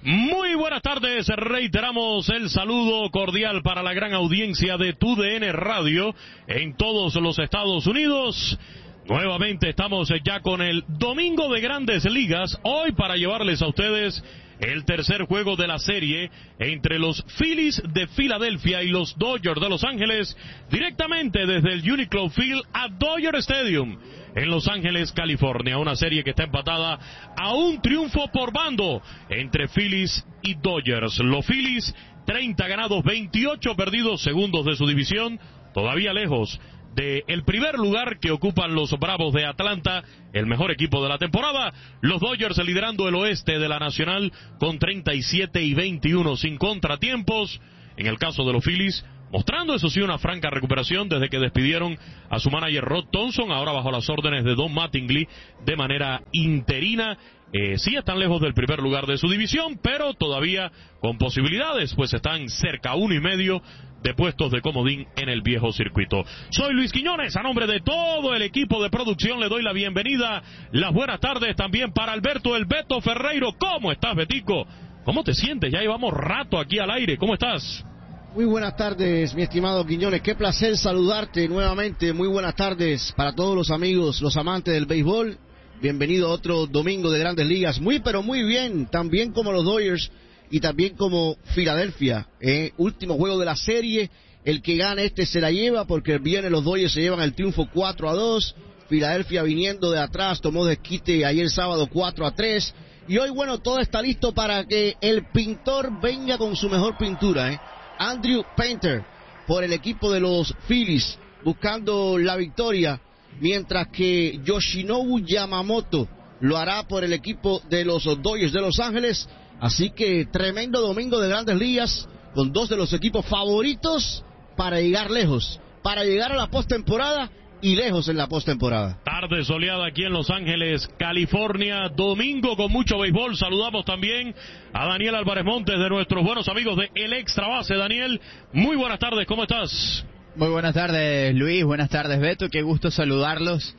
Muy buenas tardes, reiteramos el saludo cordial para la gran audiencia de TUDN Radio en todos los Estados Unidos. Nuevamente estamos ya con el Domingo de Grandes Ligas, hoy para llevarles a ustedes el tercer juego de la serie entre los Phillies de Filadelfia y los Dodgers de Los Ángeles, directamente desde el Uniqlo Field a Dodger Stadium en Los Ángeles, California. Una serie que está empatada a un triunfo por bando entre Phillies y Dodgers. Los Phillies, 30 ganados, 28 perdidos, segundos de su división, todavía lejos del primer lugar que ocupan los Bravos de Atlanta, el mejor equipo de la temporada. Los Dodgers liderando el oeste de la Nacional con 37-21 sin contratiempos. En el caso de los Phillies, mostrando eso sí una franca recuperación desde que despidieron a su manager Rod Thompson, ahora bajo las órdenes de Don Mattingly de manera interina. Sí están lejos del primer lugar de su división, pero todavía con posibilidades, pues están cerca 1.5 de puestos de comodín en el viejo circuito. Soy Luis Quiñones, a nombre de todo el equipo de producción le doy la bienvenida, las buenas tardes también para Alberto El Beto Ferreiro. ¿Cómo estás, Betico? ¿Cómo te sientes? Ya llevamos rato aquí al aire, ¿cómo estás? Muy buenas tardes, mi estimado Quiñones, qué placer saludarte nuevamente. Muy buenas tardes para todos los amigos, los amantes del béisbol. Bienvenido a otro domingo de Grandes Ligas. Muy pero muy bien, también como los Dodgers y también como Filadelfia. Último juego de la serie, el que gane este se la lleva, porque el viernes los Dodgers se llevan el triunfo 4-2. Filadelfia viniendo de atrás tomó desquite ayer sábado 4-3. Y hoy, bueno, todo está listo para que el pintor venga con su mejor pintura, Andrew Painter por el equipo de los Phillies buscando la victoria, mientras que Yoshinobu Yamamoto lo hará por el equipo de los Dodgers de Los Ángeles. Así que tremendo domingo de Grandes Ligas con dos de los equipos favoritos para llegar lejos, para llegar a la postemporada y lejos en la postemporada. Tarde soleada aquí en Los Ángeles, California, domingo con mucho béisbol. Saludamos también a Daniel Álvarez Montes, de nuestros buenos amigos de El Extra Base. Daniel, muy buenas tardes, ¿cómo estás? Muy buenas tardes, Luis, buenas tardes, Beto, qué gusto saludarlos.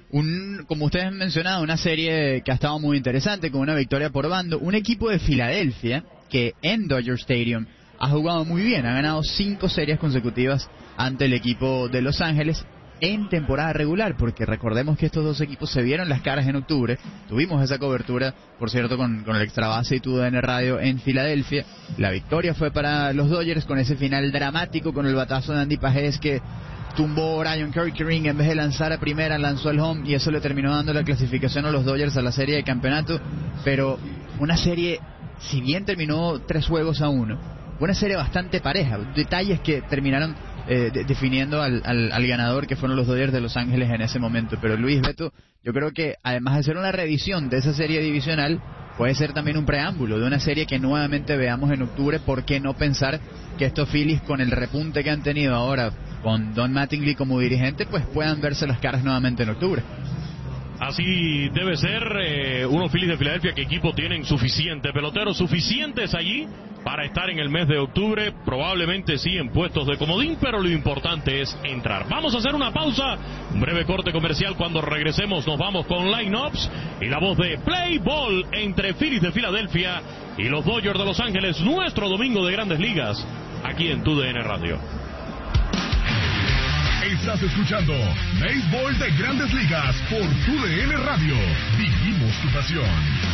Como ustedes han mencionado, una serie que ha estado muy interesante, con una victoria por bando. Un equipo de Filadelfia que en Dodger Stadium ha jugado muy bien, ha ganado 5 series consecutivas ante el equipo de Los Ángeles en temporada regular, porque recordemos que estos dos equipos se vieron las caras en octubre. Tuvimos esa cobertura, por cierto, con el Extra Base y TUDN Radio en Filadelfia. La victoria fue para los Dodgers con ese final dramático, con el batazo de Andy Pajés que tumbó Brian Kerkering, en vez de lanzar a primera, lanzó al home, y eso le terminó dando la clasificación a los Dodgers a la serie de campeonato. Pero una serie, si bien terminó 3-1, una serie bastante pareja, detalles que terminaron definiendo al ganador, que fueron los Dodgers de Los Ángeles en ese momento. Pero Luis, Beto, yo creo que además de ser una revisión de esa serie divisional, puede ser también un preámbulo de una serie que nuevamente veamos en octubre. ¿Por qué no pensar que estos Phillies, con el repunte que han tenido ahora con Don Mattingly como dirigente, pues puedan verse las caras nuevamente en octubre? Así debe ser. Unos Phillies de Filadelfia, que equipo tienen suficiente, peloteros suficientes allí para estar en el mes de octubre, probablemente sí en puestos de comodín, pero lo importante es entrar. Vamos a hacer una pausa, un breve corte comercial. Cuando regresemos nos vamos con line-ups y la voz de Play Ball entre Phillies de Filadelfia y los Dodgers de Los Ángeles, nuestro domingo de Grandes Ligas, aquí en TUDN Radio. Estás escuchando Béisbol de Grandes Ligas por TUDN Radio. Vivimos tu pasión.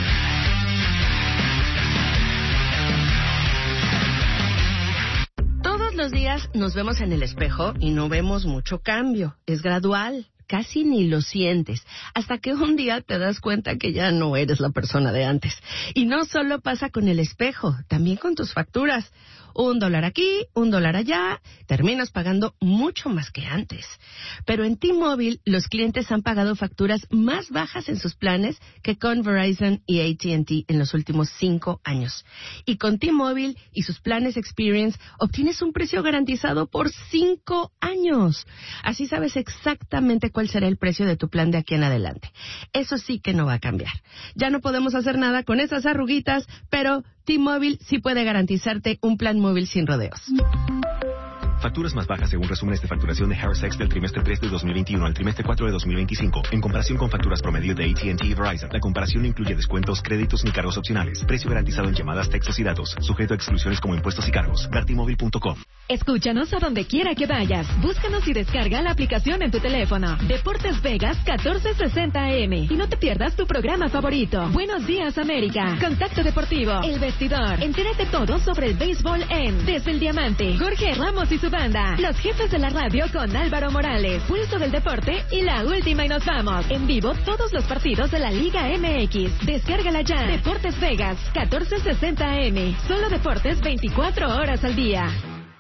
Todos los días nos vemos en el espejo y no vemos mucho cambio. Es gradual, casi ni lo sientes, hasta que un día te das cuenta que ya no eres la persona de antes. Y no solo pasa con el espejo, también con tus facturas. $1 aquí, $1 allá, terminas pagando mucho más que antes. Pero en T-Mobile, los clientes han pagado facturas más bajas en sus planes que con Verizon y AT&T en los últimos 5 años. Y con T-Mobile y sus planes Experience, obtienes un precio garantizado por 5 años. Así sabes exactamente cuál será el precio de tu plan de aquí en adelante. Eso sí que no va a cambiar. Ya no podemos hacer nada con esas arruguitas, pero T-Mobile sí puede garantizarte un plan móvil sin rodeos. Facturas más bajas según resúmenes de facturación de Harris X del trimestre 3 de 2021 al trimestre 4 de 2025. En comparación con facturas promedio de AT&T y Verizon, la comparación no incluye descuentos, créditos ni cargos opcionales. Precio garantizado en llamadas, textos y datos. Sujeto a exclusiones como impuestos y cargos. Vertimóvil.com. Escúchanos a donde quiera que vayas. Búscanos y descarga la aplicación en tu teléfono. Deportes Vegas 1460 AM. Y no te pierdas tu programa favorito. Buenos días, América. Contacto Deportivo. El Vestidor. Entérate todo sobre el béisbol en Desde el Diamante. Jorge Ramos y su banda. Los jefes de la radio con Álvaro Morales. Pulso del deporte y la última y nos vamos. En vivo todos los partidos de la Liga MX. Descárgala ya. Deportes Vegas 1460 AM. Solo deportes 24 horas al día.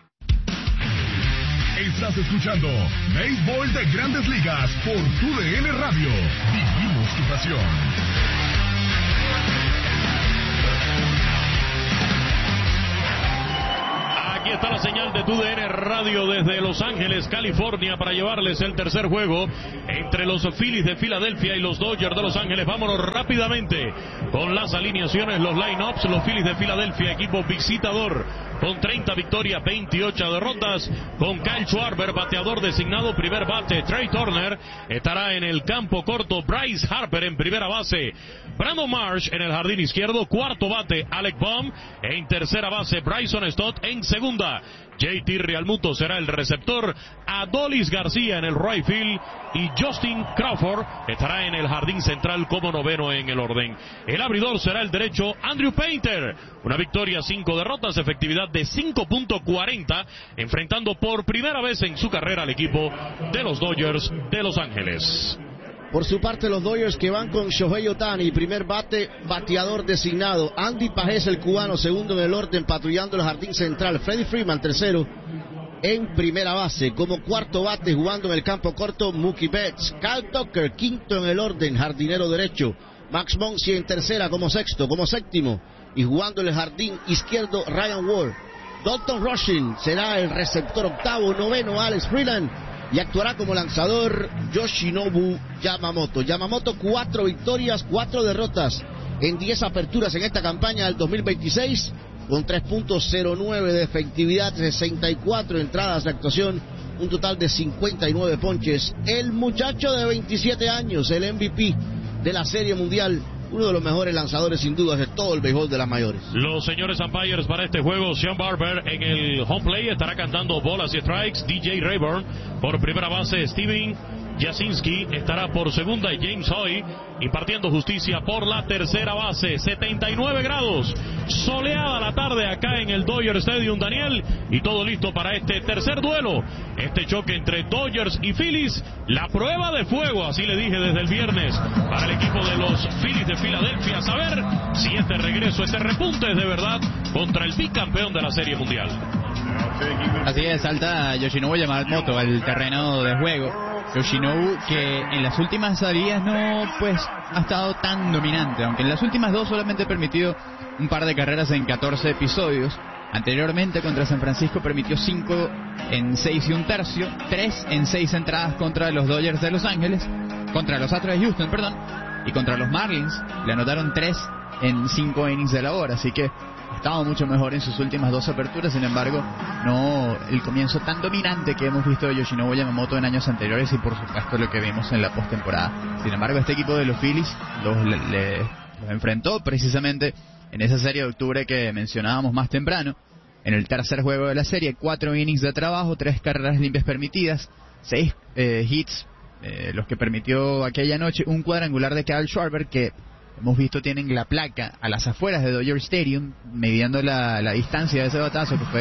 Estás escuchando Béisbol de Grandes Ligas por TUDN Radio. Vivimos tu pasión. Aquí está la señal de TUDN Radio desde Los Ángeles, California, para llevarles el tercer juego entre los Phillies de Filadelfia y los Dodgers de Los Ángeles. Vámonos rápidamente con las alineaciones, los line-ups. Los Phillies de Filadelfia, equipo visitador, con 30 victorias, 28 derrotas, con Kyle Schwarber, bateador designado, primer bate. Trey Turner estará en el campo corto. Bryce Harper en primera base. Brandon Marsh en el jardín izquierdo. Cuarto bate, Alec Bohm. En tercera base, Bryson Stott. En segunda, JT Realmuto será el receptor. Adolis García en el right field. Y Justin Crawford estará en el jardín central como noveno en el orden. El abridor será el derecho, Andrew Painter. Una victoria, 5 derrotas, efectividad de 5.40, enfrentando por primera vez en su carrera al equipo de los Dodgers de Los Ángeles. Por su parte, los Dodgers, que van con Shohei Ohtani, primer bate, bateador designado. Andy Pajés, el cubano, segundo en el orden, patrullando el jardín central. Freddie Freeman, tercero en primera base. Como cuarto bate, jugando en el campo corto, Mookie Betts. Kyle Tucker, quinto en el orden, jardinero derecho. Max Muncy en tercera como sexto, como séptimo. Y jugando en el jardín izquierdo, Ryan Ward. Dalton Rushing será el receptor octavo. Noveno, Alex Freeland. Y actuará como lanzador Yoshinobu Yamamoto. Yamamoto, 4 victorias, 4 derrotas en 10 aperturas en esta campaña del 2026, con 3.09 de efectividad, 64 entradas de actuación, un total de 59 ponches. El muchacho de 27 años, el MVP de la Serie Mundial, uno de los mejores lanzadores sin dudas de todo el béisbol de las mayores. Los señores umpires para este juego: Sean Barber en el home play, estará cantando bolas y strikes. DJ Rayburn por primera base. Steven Jasinski estará por segunda y James Hoy impartiendo justicia por la tercera base. 79 grados, soleada la tarde acá en el Dodger Stadium, Daniel, y todo listo para este tercer duelo, este choque entre Dodgers y Phillies, la prueba de fuego, así le dije desde el viernes, para el equipo de los Phillies de Filadelfia, saber si este regreso, este repunte es de verdad contra el bicampeón de la Serie Mundial. Así es, salta Yoshinobu Yamamoto al terreno de juego. Yoshinobu, que en las últimas salidas no ha estado tan dominante, aunque en las últimas dos solamente ha permitido un par de carreras en 14 episodios. Anteriormente contra San Francisco permitió 5 en 6 y un tercio, 3 en 6 entradas contra los Dodgers de Los Ángeles, contra los Astros de Houston, y contra los Marlins le anotaron 3 en 5 innings de labor, así que estaba mucho mejor en sus últimas dos aperturas. Sin embargo, no el comienzo tan dominante que hemos visto de Yoshinobu Yamamoto en años anteriores, y por supuesto lo que vimos en la postemporada. Sin embargo, este equipo de los Phillies los enfrentó precisamente en esa serie de octubre que mencionábamos más temprano. En el tercer juego de la serie, 4 innings de trabajo, 3 carreras limpias permitidas, 6 hits, los que permitió aquella noche, un cuadrangular de Kyle Schwarber, que hemos visto tienen la placa a las afueras de Dodger Stadium, midiendo la distancia de ese batazo, que fue de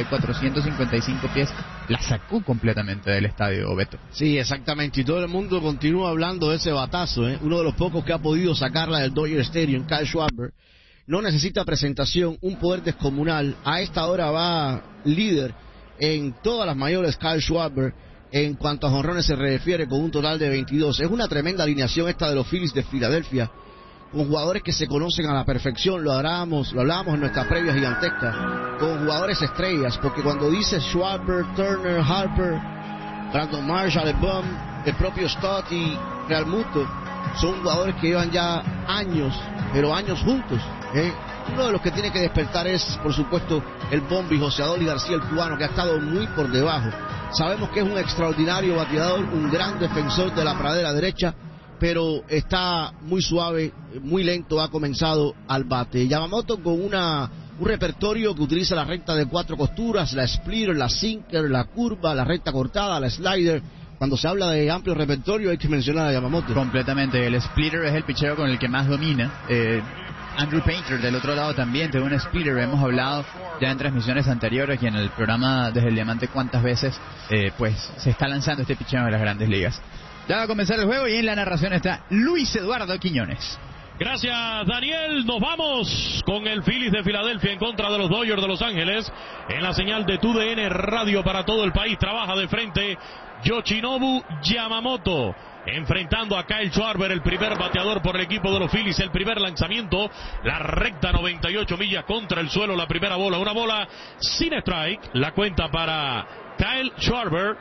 455 pies, la sacó completamente del estadio, Beto. Sí, exactamente, y todo el mundo continúa hablando de ese batazo, uno de los pocos que ha podido sacarla del Dodger Stadium, Kyle Schwarber. No necesita presentación, un poder descomunal. A esta hora va líder en todas las mayores Kyle Schwarber en cuanto a jonrones se refiere, con un total de 22. Es una tremenda alineación esta de los Phillies de Filadelfia, con jugadores que se conocen a la perfección. Lo hablábamos en nuestra previa gigantesca, con jugadores estrellas, porque cuando dice Schwarber, Turner, Harper, Brandon Marsh, Alec Bohm, el propio Stott y Realmuto, son jugadores que llevan ya años, pero años juntos, Uno de los que tiene que despertar es, por supuesto, el Bombi José Adolí García, el cubano, que ha estado muy por debajo. Sabemos que es un extraordinario bateador, un gran defensor de la pradera derecha, pero está muy suave, muy lento, ha comenzado al bate. Yamamoto con un repertorio que utiliza la recta de 4 costuras, la splitter, la sinker, la curva, la recta cortada, la slider. Cuando se habla de amplio repertorio hay que mencionar a Yamamoto. Completamente, el splitter es el picheo con el que más domina. Andrew Painter del otro lado también tiene un splitter, hemos hablado ya en transmisiones anteriores y en el programa Desde el Diamante cuántas veces pues se está lanzando este picheo de las Grandes Ligas. Ya va a comenzar el juego y en la narración está Luis Eduardo Quiñones. Gracias, Daniel. Nos vamos con el Phillies de Filadelfia en contra de los Dodgers de Los Ángeles. En la señal de TUDN Radio para todo el país. Trabaja de frente Yoshinobu Yamamoto, enfrentando a Kyle Schwarber, el primer bateador por el equipo de los Phillies. El primer lanzamiento, la recta 98 millas contra el suelo, la primera bola. Una bola sin strike. La cuenta para Kyle Schwarber,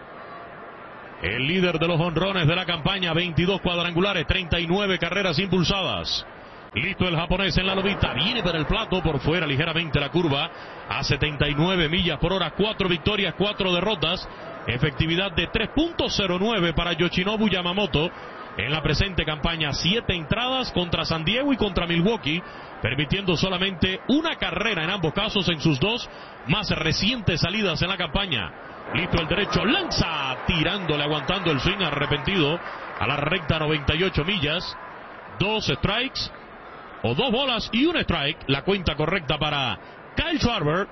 el líder de los jonrones de la campaña, 22 cuadrangulares, 39 carreras impulsadas. Listo el japonés en la lomita, viene para el plato, por fuera ligeramente la curva, a 79 millas por hora, 4 victorias, 4 derrotas, efectividad de 3.09 para Yoshinobu Yamamoto. En la presente campaña, 7 entradas contra San Diego y contra Milwaukee, permitiendo solamente una carrera en ambos casos en sus 2 más recientes salidas en la campaña. Listo el derecho, lanza, tirándole, aguantando el swing arrepentido a la recta 98 millas. 2 strikes, o 2 bolas y un strike, la cuenta correcta para Kyle Schwarber.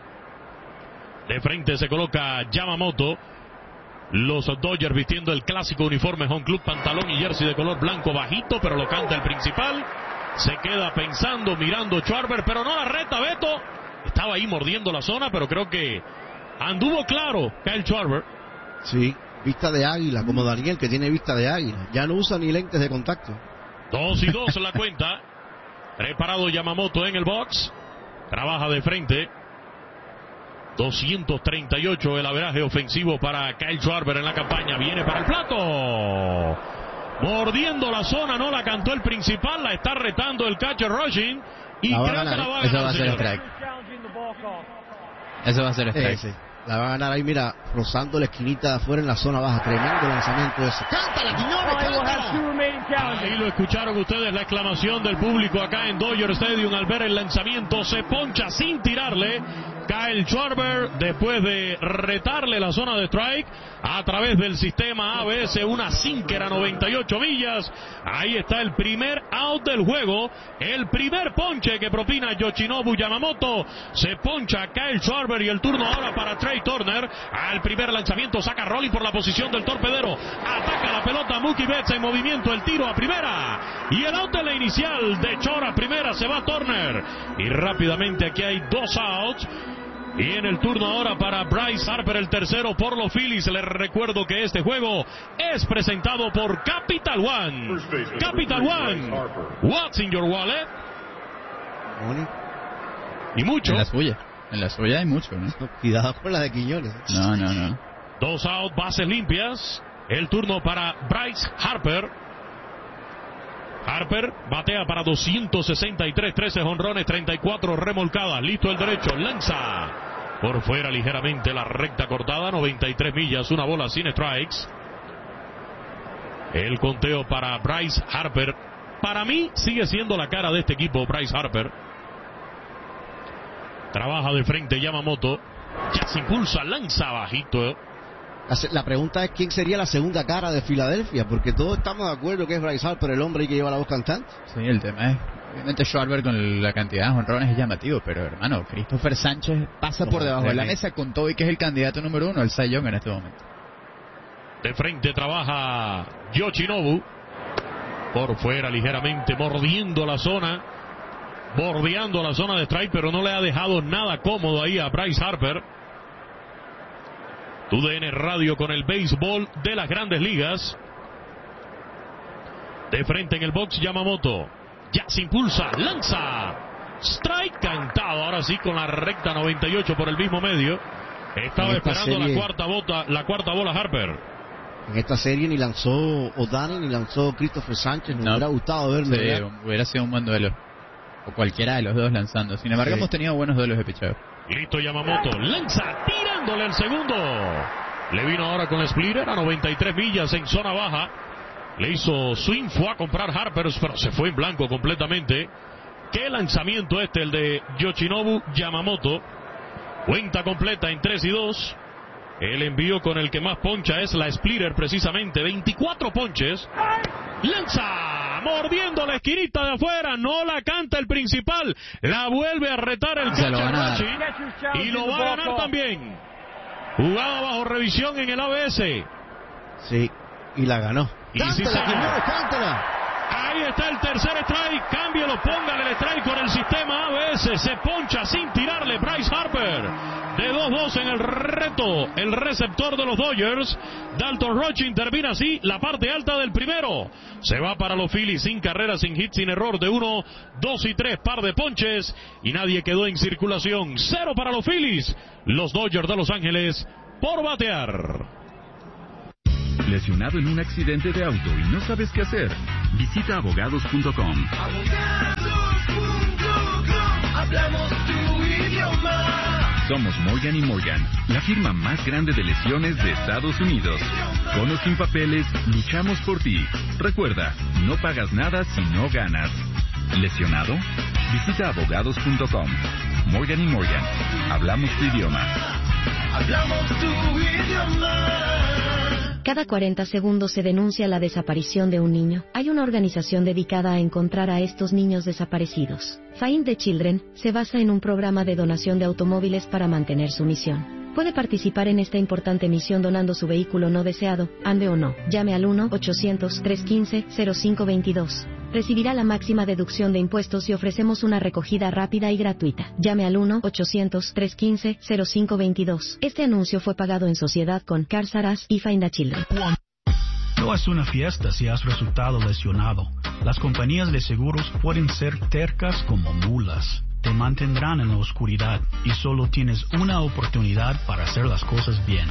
De frente se coloca Yamamoto. Los Dodgers vistiendo el clásico uniforme Home Club, pantalón y jersey de color blanco bajito, pero lo canta el principal. Se queda pensando, mirando Schwarber, pero no la reta, Beto. Estaba ahí mordiendo la zona, pero creo que anduvo claro Kyle Schwarber. Sí, vista de águila, como Daniel, que tiene vista de águila. Ya no usa ni lentes de contacto. 2-2 en la cuenta. Preparado Yamamoto en el box. Trabaja de frente. 238 el averaje ofensivo para Kyle Schwarber en la campaña. Viene para el plato. Mordiendo la zona, no la cantó el principal. La está retando el catcher rushing. Y creo que la va a ganar. Eso va a ser strike. Eso va a ser strike. Sí. La va a ganar ahí, mira, rozando la esquinita de afuera en la zona baja. Tremendo lanzamiento ese. ¡Cántala, Quiñones, cántala! Ahí lo escucharon ustedes, la exclamación del público acá en Dodger Stadium al ver el lanzamiento. Se poncha sin tirarle Kyle Schwarber después de retarle la zona de strike a través del sistema ABS, una sinker a 98 millas. Ahí está el primer out del juego, el primer ponche que propina Yoshinobu Yamamoto. Se poncha Kyle Schwarber y el turno ahora para Trey Turner. Al primer lanzamiento saca Rolling por la posición del torpedero, ataca la pelota Mookie Betts en movimiento, el tiro a primera y el out de la inicial de Chora a primera. Se va Turner y rápidamente aquí hay 2 outs. Y en el turno ahora para Bryce Harper, el tercero por los Phillies. Les recuerdo que este juego es presentado por Capital One. Capital One. What's in your wallet? Y mucho. En la suya hay mucho, ¿no? Cuidado con la de Quiñones. No. 2 out, bases limpias. El turno para Bryce Harper. Harper batea para 263, 13 jonrones, 34 remolcadas. Listo el derecho, lanza por fuera ligeramente la recta cortada, 93 millas, una bola sin strikes. El conteo para Bryce Harper. Para mí sigue siendo la cara de este equipo, Bryce Harper. Trabaja de frente Yamamoto, ya se impulsa, lanza bajito. La pregunta es quién sería la segunda cara de Filadelfia, porque todos estamos de acuerdo que es Bryce Harper el hombre que lleva la voz cantante. Sí, el tema es, obviamente Schwarber con la cantidad de jonrones es llamativo, pero hermano, Christopher Sánchez pasa por debajo de la mesa con todo y que es el candidato número 1 al Cy Young en este momento. De frente trabaja Yoshinobu, por fuera ligeramente, mordiendo la zona, bordeando la zona de strike, pero no le ha dejado nada cómodo ahí a Bryce Harper. TUDN Radio con el béisbol de las Grandes Ligas. De frente en el box Yamamoto. Ya se impulsa, lanza. Strike cantado, ahora sí con la recta 98 por el mismo medio. Estaba esperando la cuarta bola Harper. En esta serie ni lanzó O'Donnell ni lanzó Christopher Sánchez. Nos hubiera gustado verlo. Sí, hubiera sido un buen duelo. o cualquiera de los dos lanzando. Sin embargo, hemos tenido buenos duelos de picheo. Listo Yamamoto, lanza tirándole el segundo. Le vino ahora con el splitter a 93 millas en zona baja. Le hizo swing, fue a comprar Harpers, pero se fue en blanco completamente. Qué lanzamiento el de Yoshinobu Yamamoto. Cuenta completa en 3-2. El envío con el que más poncha es la splitter precisamente. 24 ponches. Lanza, mordiendo la esquinita de afuera. No la canta el principal. La vuelve a retar el catcher Rachi. Y lo va a ganar también. Jugada bajo revisión en el ABS. Sí, y la ganó. Cántala. Ahí está el tercer strike. Cámbialo, póngale el strike con el sistema ABS. Se poncha sin tirarle Bryce Harper. De 2-2 en el reto. El receptor de los Dodgers. Dalton Roche termina así la parte alta del primero. Se va para los Phillies sin carrera, sin hit, sin error. De 1, 2 y 3. Par de ponches. Y nadie quedó en circulación. 0 para los Phillies. Los Dodgers de Los Ángeles por batear. ¿Lesionado en un accidente de auto y no sabes qué hacer? Visita abogados.com. Hablamos tu idioma. Somos Morgan & Morgan, la firma más grande de lesiones de Estados Unidos. Con o sin papeles, luchamos por ti. Recuerda, no pagas nada si no ganas. ¿Lesionado? Visita abogados.com. Morgan & Morgan, hablamos tu idioma. Hablamos tu idioma. Cada 40 segundos se denuncia la desaparición de un niño. Hay una organización dedicada a encontrar a estos niños desaparecidos. Find the Children se basa en un programa de donación de automóviles para mantener su misión. Puede participar en esta importante misión donando su vehículo no deseado, ande o no. Llame al 1-800-315-0522. Recibirá la máxima deducción de impuestos y ofrecemos una recogida rápida y gratuita. Llame al 1-800-315-0522. Este anuncio fue pagado en sociedad con Cars R Us y Find the Children. No es una fiesta si has resultado lesionado. Las compañías de seguros pueden ser tercas como mulas. Te mantendrán en la oscuridad y solo tienes una oportunidad para hacer las cosas bien.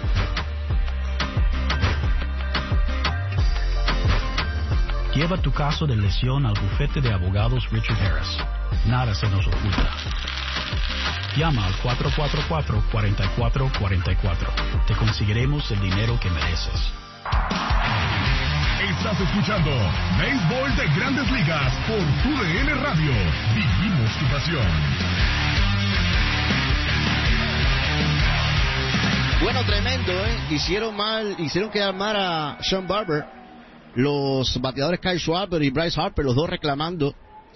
Lleva tu caso de lesión al bufete de abogados Richard Harris. Nada se nos oculta. Llama al 444-4444. Te conseguiremos el dinero que mereces. Estás escuchando Béisbol de Grandes Ligas por TUDN Radio. Vivimos tu pasión. Bueno, tremendo, Hicieron quedar mal a Sean Barber. Los bateadores Kyle Schwarber y Bryce Harper, los dos reclamando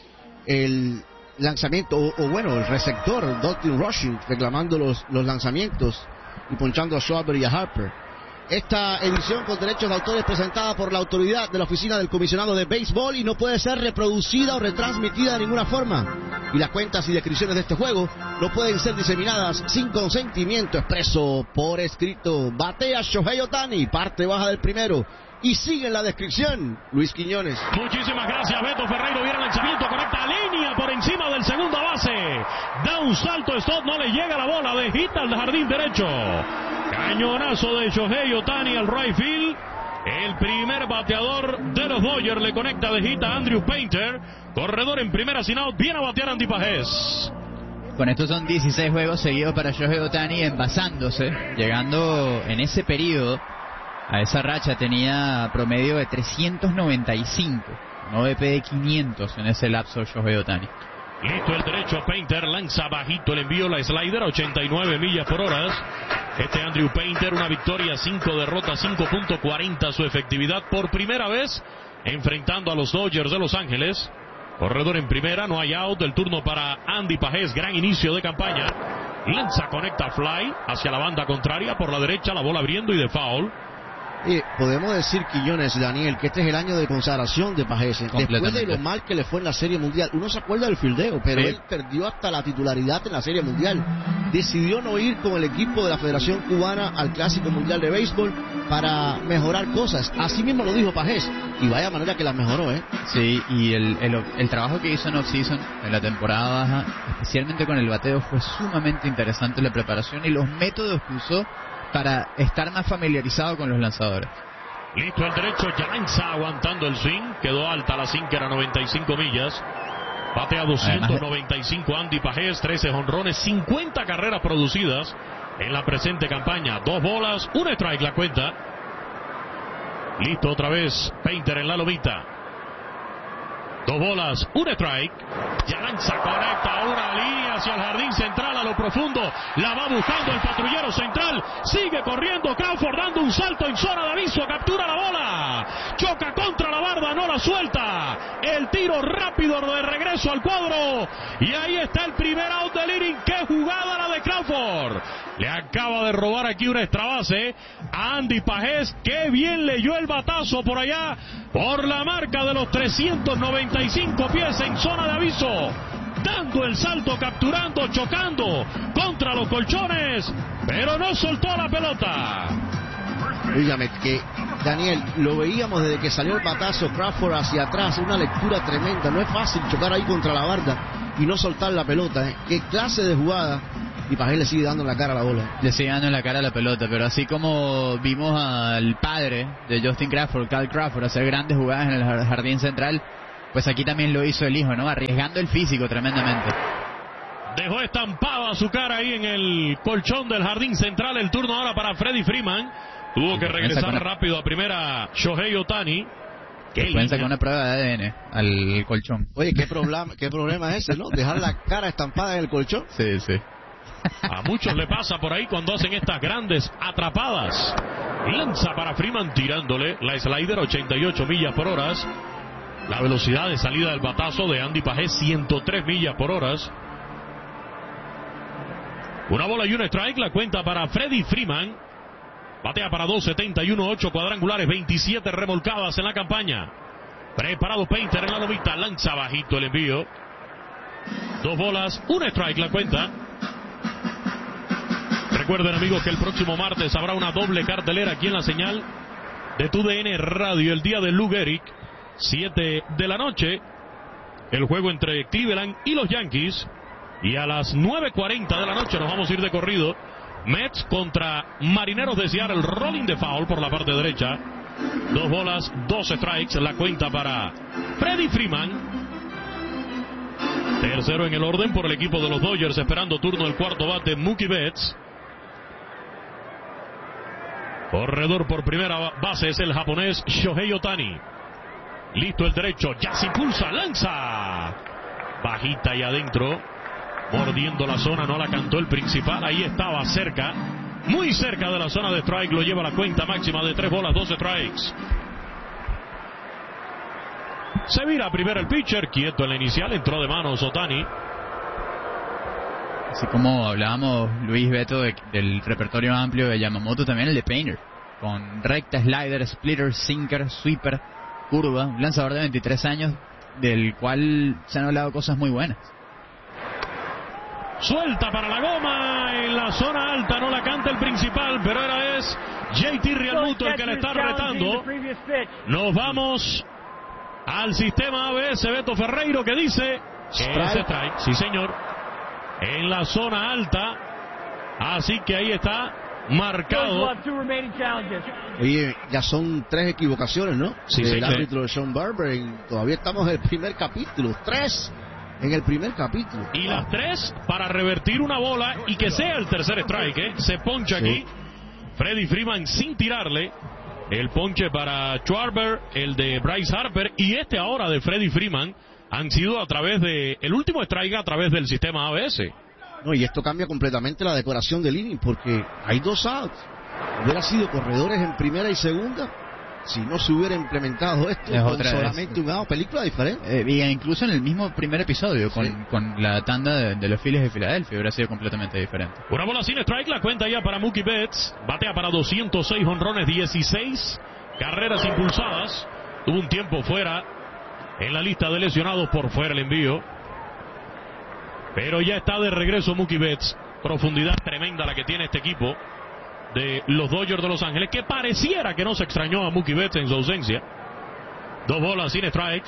el lanzamiento, el receptor, Dalton Rushing, reclamando los lanzamientos y ponchando a Schwarber y a Harper. Esta edición con derechos de autor es presentada por la autoridad de la Oficina del Comisionado de Béisbol y no puede ser reproducida o retransmitida de ninguna forma. Y las cuentas y descripciones de este juego no pueden ser diseminadas sin consentimiento expreso por escrito. Batea Shohei Ohtani, parte baja del primero. Y sigue en la descripción, Luis Quiñones. Muchísimas gracias, Beto Ferreiro. Viene el lanzamiento, correcta línea por encima del segunda base. Da un salto, Stott, no le llega la bola, de hit al jardín derecho. Cañonazo de Shohei Ohtani al right field. El primer bateador de los Dodgers le conecta de hit a Andrew Painter. Corredor en primera sin out, viene a batear Andy Pajés. Con estos son 16 juegos seguidos para Shohei Ohtani envasándose, llegando en ese periodo a esa racha. Tenía promedio de 395, un OVP de 500 en ese lapso Shohei Ohtani. Listo el derecho, Painter lanza bajito el envío, la slider a 89 millas por hora. Andrew Painter, una victoria, 5 derrotas, 5.40 su efectividad por primera vez enfrentando a los Dodgers de Los Ángeles. Corredor en primera, no hay out, el turno para Andy Pajés, gran inicio de campaña. Lanza, conecta fly hacia la banda contraria por la derecha, la bola abriendo y de foul. Podemos decir, Quiñones, Daniel, que este es el año de consagración de Pajés. Después de lo mal que le fue en la Serie Mundial, uno se acuerda del fildeo, pero él perdió hasta la titularidad en la Serie Mundial. Decidió no ir con el equipo de la Federación Cubana al Clásico Mundial de Béisbol para mejorar cosas. Así mismo lo dijo Pajés, y vaya manera que las mejoró, Sí, y el trabajo que hizo en off-season, en la temporada baja, especialmente con el bateo, fue sumamente interesante la preparación y los métodos que usó para estar más familiarizado con los lanzadores. Listo el derecho, ya lanza aguantando el swing, quedó alta la sinker a 95 millas. Batea 295 Andy Pajés, 13 jonrones, 50 carreras producidas en la presente campaña. 2 bolas, 1 strike la cuenta. Listo otra vez Painter en la lomita. 2 bolas, 1 strike. Ya lanza, conecta una línea hacia el jardín central a lo profundo. La va buscando el patrullero central. Sigue corriendo Crawford dando un salto en zona de aviso. Captura la bola. Choca contra la barda, no la suelta. El tiro rápido de regreso al cuadro. Y ahí está el primer out del inning. ¡Qué jugada la de Crawford! Le acaba de robar aquí una extra base a Andy Pajés. ¡Qué bien leyó el batazo por allá! Por la marca de los 395 pies en zona de aviso. Dando el salto, capturando, chocando contra los colchones. Pero no soltó la pelota. Dígame que, Daniel, lo veíamos desde que salió el batazo Crawford hacia atrás. Una lectura tremenda. No es fácil chocar ahí contra la barda y no soltar la pelota. Qué clase de jugada. Y Pajés le sigue dando en la cara a la bola. Le sigue dando en la cara a la pelota, pero así como vimos al padre de Justin Crawford, Cal Crawford, hacer grandes jugadas en el jardín central, pues aquí también lo hizo el hijo, ¿no? Arriesgando el físico tremendamente. Dejó estampada su cara ahí en el colchón del jardín central. El turno ahora para Freddie Freeman. Tuvo que regresar rápido a primera Shohei Ohtani. Pueden sacar una prueba de ADN al colchón. Oye, qué problema es ese, ¿no? Dejar la cara estampada en el colchón. Sí, sí. A muchos le pasa por ahí cuando hacen estas grandes atrapadas. Lanza para Freeman tirándole la slider 88 millas por hora. La velocidad de salida del batazo de Andy Pajés 103 millas por hora. Una bola y un strike, la cuenta para Freddie Freeman. Batea para 271, 8 cuadrangulares, 27 remolcadas en la campaña. Preparado Painter en la lomita, lanza bajito el envío. 2 bolas, un strike la cuenta. Recuerden, amigos, que el próximo martes habrá una doble cartelera aquí en la señal de TUDN Radio, el día de Lou Gehrig, 7 de la noche, el juego entre Cleveland y los Yankees, y a las 9:40 de la noche nos vamos a ir de corrido, Mets contra Marineros de Seattle, rolling de foul por la parte derecha. 2 bolas, 2 strikes, la cuenta para Freddie Freeman. Tercero en el orden por el equipo de los Dodgers, esperando turno el cuarto bate Mookie Betts. Corredor por primera base es el japonés Shohei Ohtani. Listo el derecho, ya se impulsa, lanza. Bajita y adentro, mordiendo la zona, no la cantó el principal, ahí estaba cerca, muy cerca de la zona de strike, lo lleva a la cuenta máxima de 3 bolas, 2 strikes. Se vira primero el pitcher, quieto en la inicial, entró de manos Ohtani. Así como hablábamos, Luis, Beto, del repertorio amplio de Yamamoto, también el de Painter, con recta, slider, splitter, sinker, sweeper, curva, un lanzador de 23 años, del cual se han hablado cosas muy buenas. Suelta para la goma, en la zona alta, no la canta el principal, pero ahora es JT Realmuto el que le está retando. Nos vamos al sistema ABS, Beto Ferreiro, que dice strike, sí señor, en la zona alta, así que ahí está marcado. Oye, ya son 3 equivocaciones, ¿no? Sí, del árbitro Sean Barber, todavía estamos en el primer capítulo, 3 en el primer capítulo. Y las 3 para revertir una bola y que sea el tercer strike, Se poncha aquí Freddie Freeman sin tirarle. El ponche para Schwarber, el de Bryce Harper y este ahora de Freddie Freeman han sido a través de el último strike a través del sistema ABS. No, y esto cambia completamente la decoración del inning porque hay 2 outs. Hubiera sido corredores en primera y segunda si no se hubiera implementado esto con solamente un out. Película diferente. Y incluso en el mismo primer episodio con la tanda de los Phillies de Filadelfia hubiera sido completamente diferente. Una bola sin strike, la cuenta ya para Mookie Betts. Batea para 206 jonrones, 16 carreras impulsadas. Tuvo un tiempo fuera en la lista de lesionados, por fuera el envío, pero ya está de regreso Mookie Betts. Profundidad tremenda la que tiene este equipo de los Dodgers de Los Ángeles, que pareciera que no se extrañó a Mookie Betts en su ausencia. 2 bolas sin strikes.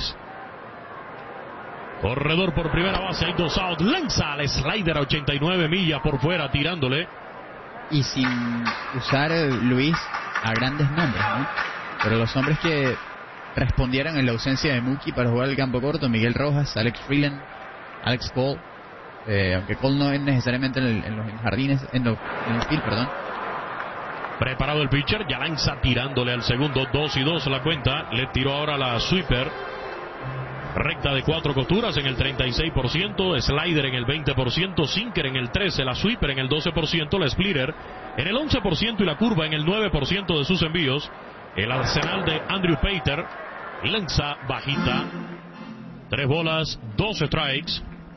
Corredor por primera base, hay 2 outs, lanza al slider a 89 millas por fuera tirándole. Y sin usar, Luis, a grandes nombres, ¿no? Pero los hombres que respondieran en la ausencia de Mookie para jugar el campo corto: Miguel Rojas, Alex Freeland, Alex Cole, aunque Cole no es necesariamente en los jardines, en el field, perdón. Preparado el pitcher, ya lanza tirándole al segundo, 2-2 la cuenta. Le tiró ahora la sweeper. Recta de 4 costuras en el 36%, slider en el 20%, sinker en el 13%, la sweeper en el 12%, la splitter en el 11% y la curva en el 9% de sus envíos. El arsenal de Andrew Pater, lanza bajita, 3 bolas, 2 strikes.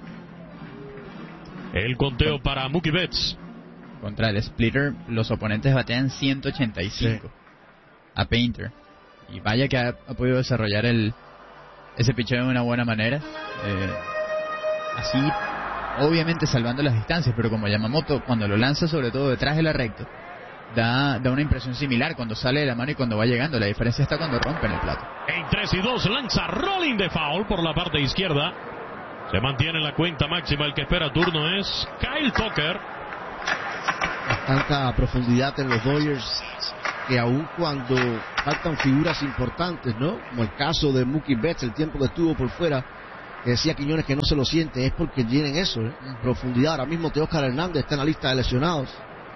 El conteo para Mookie Betts. Contra el splitter, los oponentes batean 185 a Painter. Y vaya que ha podido desarrollar ese picheo de una buena manera. Así, obviamente salvando las distancias, pero como Yamamoto, cuando lo lanza sobre todo detrás de la recta, da una impresión similar cuando sale de la mano y cuando va llegando. La diferencia está cuando rompen el plato. En 3-2 lanza rolling de foul por la parte izquierda. Se mantiene en la cuenta máxima. El que espera turno es Kyle Tucker. Tanta profundidad en los Dodgers que aun cuando faltan figuras importantes, ¿no? Como el caso de Mookie Betts, el tiempo que estuvo por fuera, que decía Quiñones que no se lo siente, es porque tienen eso, profundidad. Ahora mismo Teóscar Hernández está en la lista de lesionados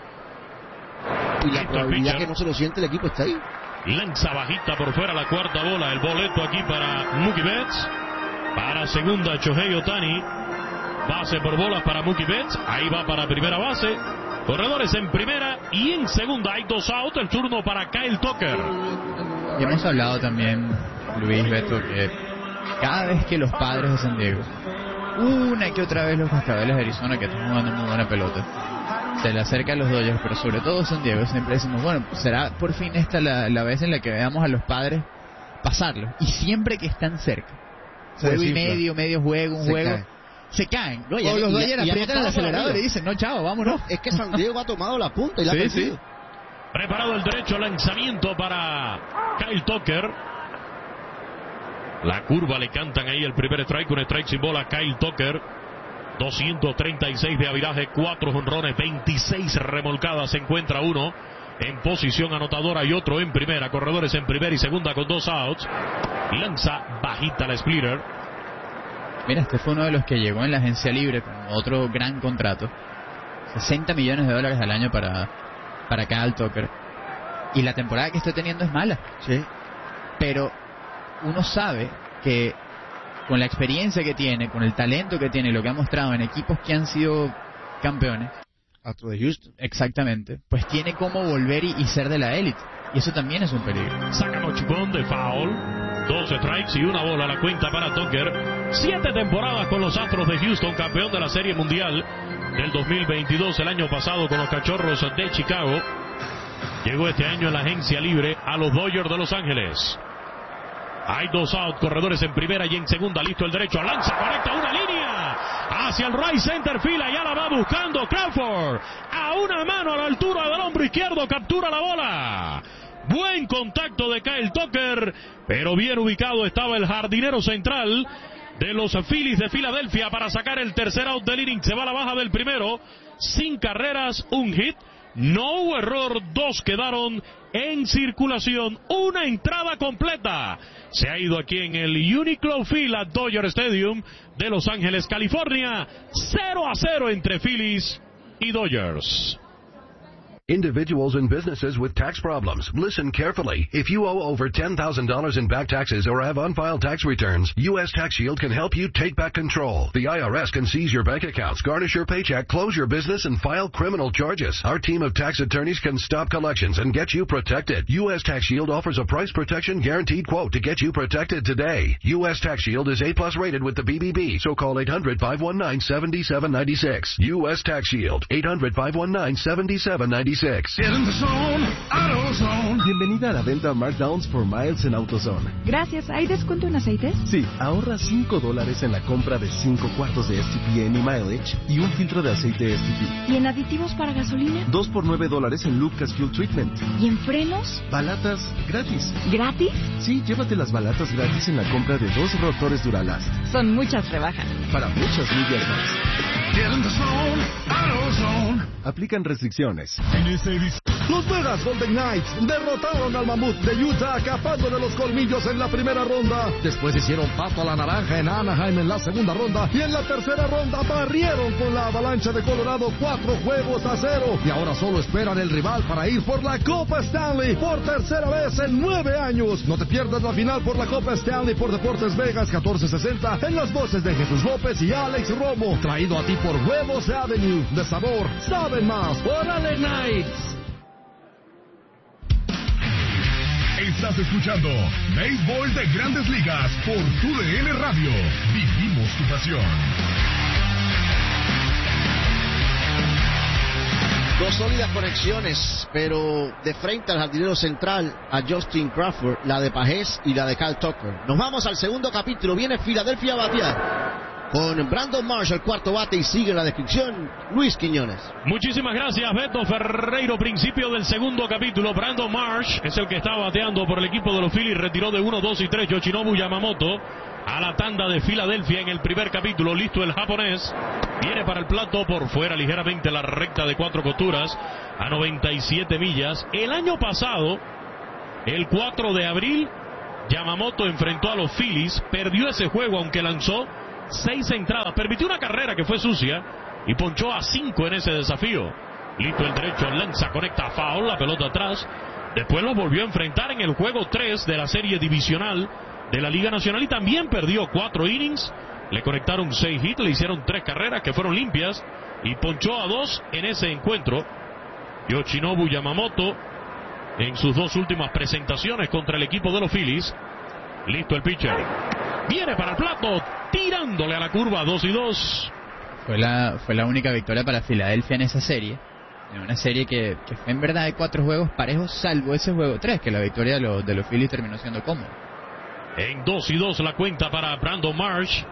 y la probabilidad que no se lo siente el equipo está ahí. Lanza bajita por fuera la cuarta bola. El boleto aquí para Mookie Betts. Para segunda Shohei Ohtani. Base por bolas para Mookie Betts. Ahí va para primera base. Corredores en primera y en segunda hay 2 out. El turno para Kyle Tucker. Y hemos hablado también, Luis, Beto, que cada vez que los Padres de San Diego, una que otra vez los Cascabeles de Arizona, que están jugando muy buena pelota, se le acerca a los Dodgers, pero sobre todo San Diego, siempre decimos, bueno, será por fin esta la vez en la que veamos a los Padres pasarlo. Y siempre que están cerca, juego y medio juego, un juego, se caen. No, ya, los Dodgers aprietan el acelerador y dicen, no, chao, vámonos. No, es que San Diego ha tomado la punta y la ha perdido. Preparado el derecho, lanzamiento para Kyle Tucker. La curva le cantan ahí el primer strike, un strike sin bola. Kyle Tucker, 236 de averaje, 4 jonrones, 26 remolcadas. Se encuentra uno en posición anotadora y otro en primera. Corredores en primera y segunda con 2 outs. Lanza bajita la splitter. Mira, este fue uno de los que llegó en la agencia libre con otro gran contrato. $60 millones al año para Kyle Tucker. Y la temporada que está teniendo es mala. Sí. Pero uno sabe que con la experiencia que tiene, con el talento que tiene, lo que ha mostrado en equipos que han sido campeones. Astros de Houston. Exactamente. Pues tiene cómo volver y ser de la élite. Y eso también es un peligro. Saca mochupón de foul. 2 strikes y 1 bola a la cuenta para Tucker. 7 temporadas con los Astros de Houston, campeón de la Serie Mundial del 2022, el año pasado con los Cachorros de Chicago. Llegó este año en la agencia libre a los Dodgers de Los Ángeles. Hay 2 out, corredores en primera y en segunda. Listo el derecho, lanza, conecta una línea hacia el right center field. Ya la va buscando Crawford. A una mano a la altura del hombro izquierdo, captura la bola. Buen contacto de Kyle Tucker, pero bien ubicado estaba el jardinero central de los Phillies de Filadelfia para sacar el tercer out del inning. Se va a la baja del primero, sin carreras, un hit, no hubo error, 2 quedaron en circulación, una entrada completa. Se ha ido aquí en el Uniqlo Field at Dodger Stadium de Los Ángeles, California, 0-0 entre Phillies y Dodgers. Individuals and businesses with tax problems. Listen carefully. If you owe over $10,000 in back taxes or have unfiled tax returns, U.S. Tax Shield can help you take back control. The IRS can seize your bank accounts, garnish your paycheck, close your business, and file criminal charges. Our team of tax attorneys can stop collections and get you protected. U.S. Tax Shield offers a price protection guaranteed quote to get you protected today. U.S. Tax Shield is A+ rated with the BBB, so call 800-519-7796. U.S. Tax Shield, 800-519-7796. Bienvenida a la venta Markdowns for Miles en AutoZone. Gracias. ¿Hay descuento en aceites? Sí, ahorra $5 en la compra de 5 cuartos de STP Any Mileage y un filtro de aceite STP. ¿Y en aditivos para gasolina? 2 por $9 en Lucas Fuel Treatment. ¿Y en frenos? Balatas gratis. ¿Gratis? Sí, llévate las balatas gratis en la compra de 2 rotores Duralast. Son muchas rebajas. Para muchas millas más. Aplican restricciones. Los Vegas Golden Knights derrotaron al Mamut de Utah acapándole los colmillos en la primera ronda. Después hicieron pato a la naranja en Anaheim en la segunda ronda y en la tercera ronda barrieron con la Avalancha de Colorado 4-0. Y ahora solo esperan el rival para ir por la Copa Stanley por tercera vez en 9 años. No te pierdas la final por la Copa Stanley por Deportes Vegas 1460 en las voces de Jesús López y Alex Romo. Traído a ti por Huevos Avenue. De sabor, saben más. ¡Órale, Knights! Estás escuchando Béisbol de Grandes Ligas por TUDN Radio. Vivimos tu pasión. Dos sólidas conexiones, pero de frente al jardinero central, a Justin Crawford, la de Pajés y la de Kyle Tucker. Nos vamos al segundo capítulo. Viene Filadelfia a batear con Brandon Marsh al cuarto bate y sigue la descripción Luis Quiñones. Muchísimas gracias, Beto Ferreiro. Principio del segundo capítulo. Brandon Marsh es el que está bateando por el equipo de los Phillies. Retiró de 1, 2 y 3 Yoshinobu Yamamoto a la tanda de Filadelfia en el primer capítulo. Listo el japonés. Viene para el plato por fuera ligeramente la recta de 4 costuras a 97 millas. El año pasado, el 4 de abril, Yamamoto enfrentó a los Phillies. Perdió ese juego aunque lanzó 6 entradas, permitió una carrera que fue sucia y ponchó a 5 en ese desafío. Listo el derecho, lanza, conecta a foul, la pelota atrás. Después lo volvió a enfrentar en el juego 3 de la serie divisional de la Liga Nacional y también perdió 4 innings. Le conectaron 6 hits, le hicieron 3 carreras que fueron limpias y ponchó a 2 en ese encuentro. Yoshinobu Yamamoto en sus 2 últimas presentaciones contra el equipo de los Phillies. Listo el pitcher. Viene para el plato, tirándole a la curva, 2 y 2. Fue la única victoria para Filadelfia en esa serie. En una serie que fue en verdad de 4 juegos parejos, salvo ese juego 3, que la victoria de los Phillies terminó siendo cómoda. En 2 y 2 la cuenta para Brandon Marsh.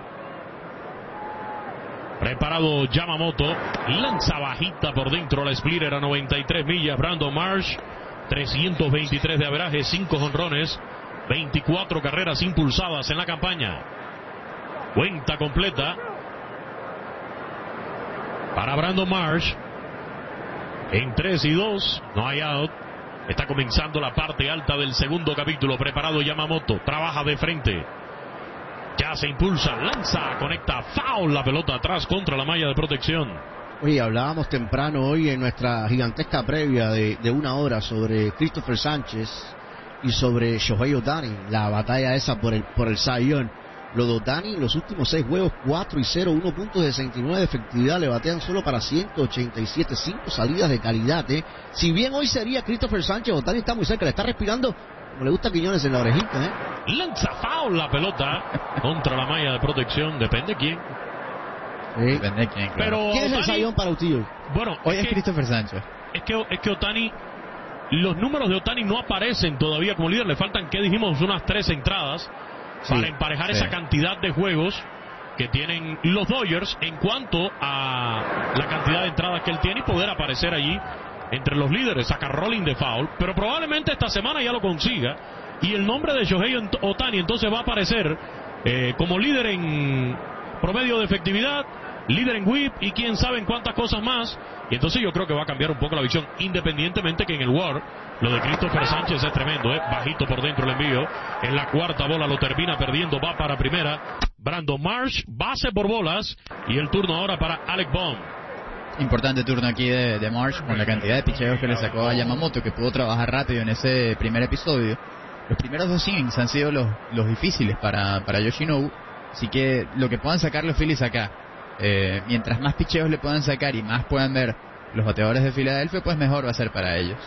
Preparado Yamamoto, lanza bajita por dentro la splitter a 93 millas. Brandon Marsh, 323 de averaje, 5 jonrones, 24 carreras impulsadas en la campaña. Cuenta completa para Brandon Marsh. En 3 y 2, no hay out. Está comenzando la parte alta del segundo capítulo. Preparado Yamamoto, trabaja de frente. Ya se impulsa, lanza, conecta, foul, la pelota atrás contra la malla de protección. Oye, hablábamos temprano hoy en nuestra gigantesca previa de 1 hora sobre Christopher Sánchez y sobre Shohei Ohtani, la batalla esa por el Cy Young. Los de Ohtani en los últimos 6 juegos, 4 y 0, 1.69 de efectividad, le batean solo para 187, 5 salidas de calidad, Si bien hoy sería Christopher Sánchez, Ohtani está muy cerca, le está respirando como le gusta a Quiñones en la orejita, Lanza foul la pelota contra la malla de protección, depende quién. Sí. Depende de quién, claro. Pero ¿quién es el Cy Young para usted? Bueno, hoy es Christopher Sánchez. Es que Ohtani, los números de Ohtani no aparecen todavía como líder. Le faltan, ¿qué dijimos? Unas 3 entradas para emparejar esa cantidad de juegos que tienen los Dodgers en cuanto a la cantidad de entradas que él tiene y poder aparecer allí entre los líderes. Saca rolling de foul, pero probablemente esta semana ya lo consiga y el nombre de Shohei Ohtani entonces va a aparecer como líder en promedio de efectividad, líder en whip y quién sabe en cuántas cosas más. Y entonces yo creo que va a cambiar un poco la visión, independientemente que en el WAR lo de Christopher Sánchez es tremendo, bajito por dentro el envío. En la cuarta bola lo termina perdiendo, va para primera Brandon Marsh, base por bolas y el turno ahora para Alec Bohm. Importante turno aquí de Marsh con la cantidad de picheos que le sacó a Yamamoto, que pudo trabajar rápido en ese primer episodio. Los primeros 2 innings han sido los difíciles para Yoshinobu, así que lo que puedan sacar los Phillies acá, mientras más picheos le puedan sacar y más puedan ver los bateadores de Filadelfia, pues mejor va a ser para ellos.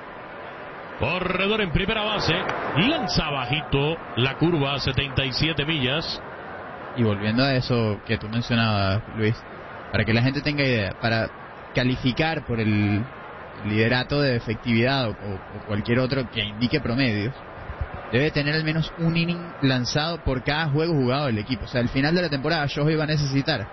Corredor en primera base, lanza bajito la curva a 77 millas. Y volviendo a eso que tú mencionabas, Luis, para que la gente tenga idea, para calificar por el liderato de efectividad o cualquier otro que indique promedios, debe tener al menos un inning lanzado por cada juego jugado del equipo. O sea, al final de la temporada Shohei va a necesitar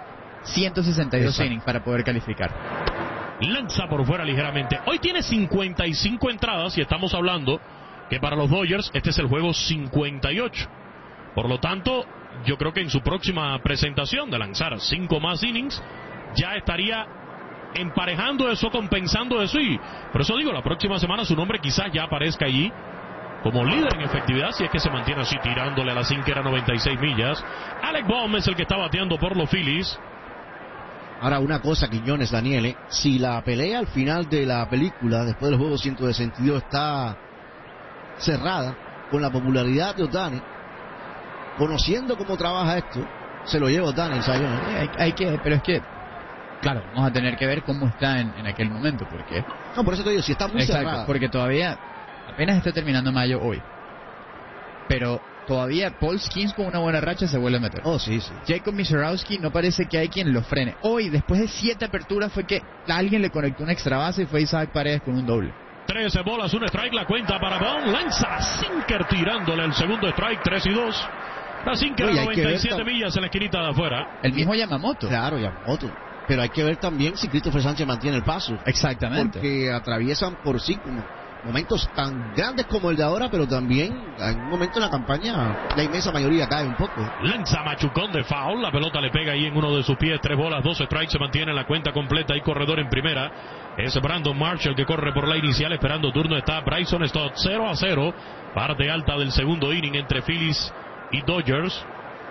162 innings para poder calificar. Lanza por fuera ligeramente. Hoy tiene 55 entradas y estamos hablando que para los Dodgers este es el juego 58. Por lo tanto, yo creo que en su próxima presentación de lanzar 5 más innings, ya estaría emparejando eso, compensando eso, y por eso digo, la próxima semana su nombre quizás ya aparezca allí como líder en efectividad, si es que se mantiene así tirándole a la sinker a 96 millas. Alec Bohm es el que está bateando por los Phillies. Ahora, una cosa, Quiñones, Daniel, si la pelea al final de la película, después del juego 162, está cerrada con la popularidad de Ohtani, conociendo cómo trabaja esto, se lo lleva Ohtani el Cy Young. Pero es que, claro, vamos a tener que ver cómo está en aquel momento, porque... No, por eso te digo, si está muy cerrada. Porque todavía apenas está terminando mayo hoy, pero todavía Paul Skeens con una buena racha se vuelve a meter. Oh, sí. Jacob Misiorowski no parece que hay quien lo frene. Hoy, después de 7 aperturas, fue que alguien le conectó una extra base y fue Isaac Paredes con un doble. 13 bolas, un strike, la cuenta para Bohm. Lanza sinker tirándole el segundo strike, 3-2. La sinker a 97 millas en la esquinita de afuera. El mismo Yamamoto. Claro, Yamamoto. Pero hay que ver también si Christopher Sánchez mantiene el paso. Exactamente. Porque atraviesan por sí como momentos tan grandes como el de ahora, pero también en un momento en la campaña la inmensa mayoría cae un poco. Lanza machucón de foul, la pelota le pega ahí en uno de sus pies, 3 bolas, 2 strikes, se mantiene en la cuenta completa, hay corredor en primera, es Brandon Marshall que corre por la inicial, esperando turno está Bryson Stott, 0-0, parte alta del segundo inning entre Phillies y Dodgers.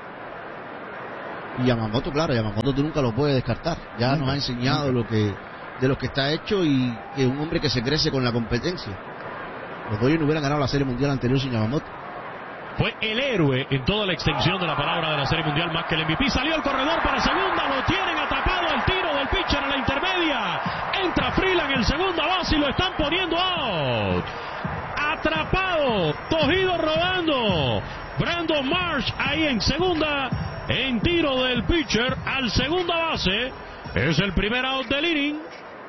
Y Yamamoto, claro, Yamamoto tú nunca lo puedes descartar, ya nos ha enseñado de lo que está hecho, y que un hombre que se crece con la competencia. Los Dodgers no hubieran ganado la Serie Mundial anterior sin Yamamoto. Fue el héroe en toda la extensión de la palabra de la Serie Mundial, más que el MVP. Salió el corredor para segunda, lo tienen atrapado, el tiro del pitcher a la intermedia. Entra Freeland en segunda base y lo están poniendo out. Atrapado, cogido rodando. Brandon Marsh ahí en segunda, en tiro del pitcher al segunda base. Es el primer out del inning.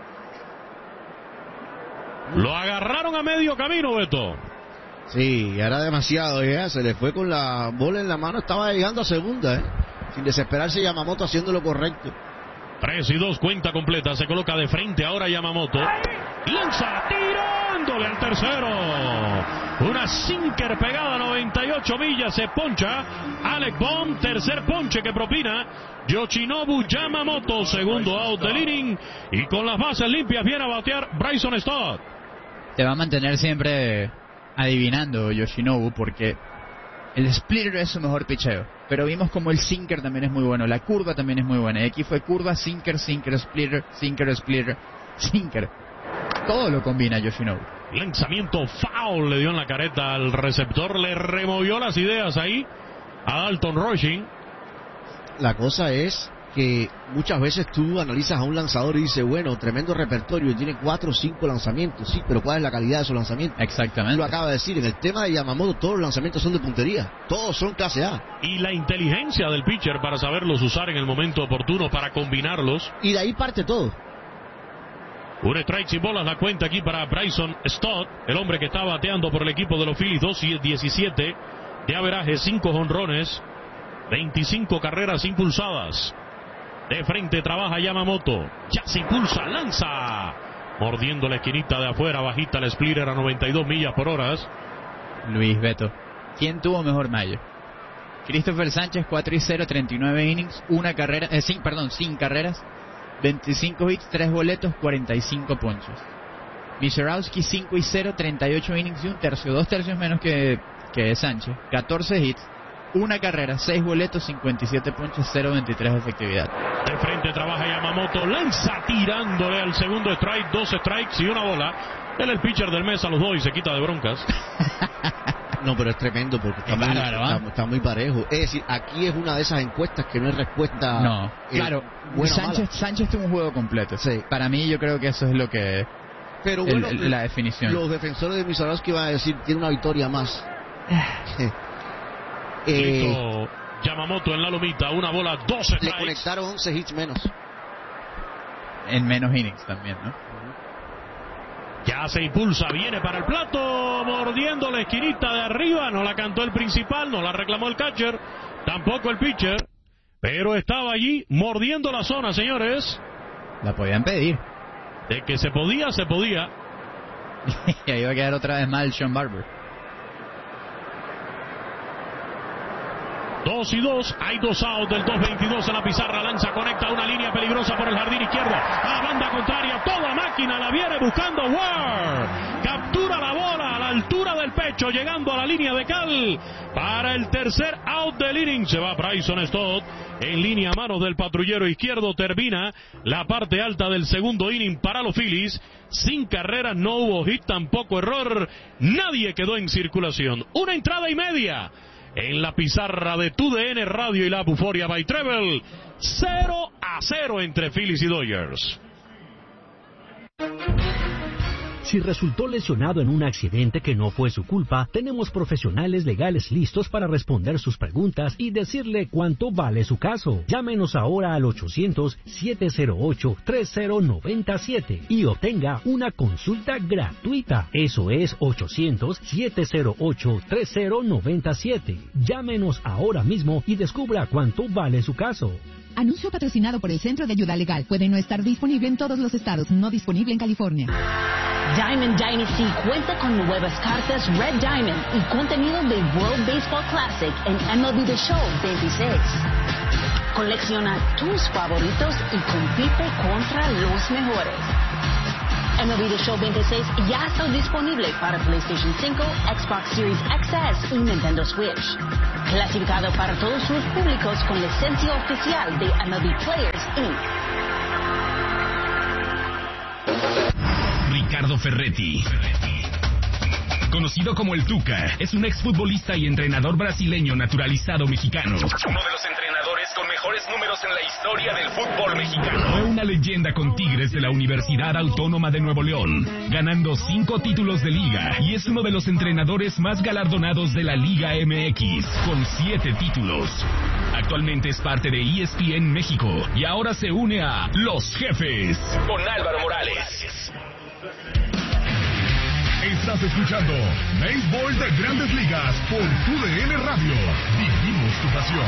Lo agarraron a medio camino, Beto. Sí, era demasiado, se le fue con la bola en la mano, estaba llegando a segunda, sin desesperarse Yamamoto haciendo lo correcto. 3-2, cuenta completa, se coloca de frente ahora Yamamoto. Lanza, tirándole al tercero. Una sinker pegada a 98 millas, se poncha Alec Bohm, tercer ponche que propina Yoshinobu Yamamoto, segundo out del inning, y con las bases limpias viene a batear Bryson Stott. Te va a mantener siempre adivinando Yoshinobu, porque el splitter es su mejor picheo, pero vimos como el sinker también es muy bueno, la curva también es muy buena, y aquí fue curva, sinker, splitter, sinker, sinker, todo lo combina Yoshinobu. Lanzamiento foul, le dio en la careta al receptor, le removió las ideas ahí a Dalton Rushing. La cosa es que muchas veces tú analizas a un lanzador y dices, bueno, tremendo repertorio, tiene 4 o 5 lanzamientos, sí, pero ¿cuál es la calidad de esos lanzamientos? Exactamente. Lo acaba de decir, en el tema de Yamamoto todos los lanzamientos son de puntería, todos son clase A. Y la inteligencia del pitcher para saberlos usar en el momento oportuno, para combinarlos. Y de ahí parte todo. Un strike sin bolas, la cuenta aquí para Bryson Stott, el hombre que está bateando por el equipo de los Phillies, 2-17 de averaje, 5 jonrones, 25 carreras impulsadas. De frente trabaja Yamamoto, ya se impulsa, lanza, mordiendo la esquinita de afuera, bajita el splitter a 92 millas por hora. Luis, Beto, ¿quién tuvo mejor mayo? Christopher Sánchez, 4-0, 39 innings, sin carreras, 25 hits, 3 boletos, 45 ponches. Misiorowski, 5-0, 38 innings y un tercio, 2 tercios menos que Sánchez, 14 hits, 1 carrera, 6 boletos, 57 ponches, 0.23 de efectividad. De frente trabaja Yamamoto, lanza tirándole al segundo strike, 2 strikes y 1 bola. Él el pitcher del mes a los 2 y se quita de broncas. No, pero es tremendo porque está muy parejo. Es decir, aquí es una de esas encuestas que no es respuesta. No, claro. Sánchez tuvo un juego completo. Sí. Para mí, yo creo que eso es lo que. Pero bueno, la definición. Los defensores de Misiorowski van a decir tiene una victoria más. Yamamoto en la lomita, 1 bola, 2 strikes. Le conectaron 11 hits menos. En menos innings también, ¿no? Ya se impulsa, viene para el plato, mordiendo la esquinita de arriba, no la cantó el principal, no la reclamó el catcher, tampoco el pitcher, pero estaba allí mordiendo la zona, señores. La podían pedir. De que se podía, se podía. Y ahí va a quedar otra vez mal Sean Barber. 2-2, hay 2 out del 2-22 en la pizarra, lanza, conecta una línea peligrosa por el jardín izquierdo, a la banda contraria, toda máquina la viene buscando Ward, captura la bola a la altura del pecho, llegando a la línea de cal, para el tercer out del inning, se va Bryson Stott, en línea a manos del patrullero izquierdo, termina la parte alta del segundo inning para los Phillies, sin carreras, no hubo hit, tampoco error, nadie quedó en circulación, 1 entrada y media, en la pizarra de TUDN Radio y la Buforia by Treble, 0-0 entre Phillies y Dodgers. Si resultó lesionado en un accidente que no fue su culpa, tenemos profesionales legales listos para responder sus preguntas y decirle cuánto vale su caso. Llámenos ahora al 800-708-3097 y obtenga una consulta gratuita. Eso es 800-708-3097. Llámenos ahora mismo y descubra cuánto vale su caso. Anuncio patrocinado por el Centro de Ayuda Legal. Puede no estar disponible en todos los estados, no disponible en California. Diamond Dynasty cuenta con nuevas cartas Red Diamond y contenido de World Baseball Classic en MLB The Show 26. Colecciona tus favoritos y compite contra los mejores. MLB The Show 26 ya está disponible para PlayStation 5, Xbox Series XS y Nintendo Switch. Clasificado para todos los públicos con licencia oficial de MLB Players Inc. Ricardo Ferretti, conocido como el Tuca, es un exfutbolista y entrenador brasileño naturalizado mexicano. Uno de los entrenadores con mejores números en la historia del fútbol mexicano. Fue una leyenda con Tigres de la Universidad Autónoma de Nuevo León, ganando 5 títulos de liga, y es uno de los entrenadores más galardonados de la Liga MX, con 7 títulos. Actualmente es parte de ESPN México y ahora se une a Los Jefes con Álvaro Morales. Estás escuchando Béisbol de Grandes Ligas por TUDN Radio. Vivimos tu pasión.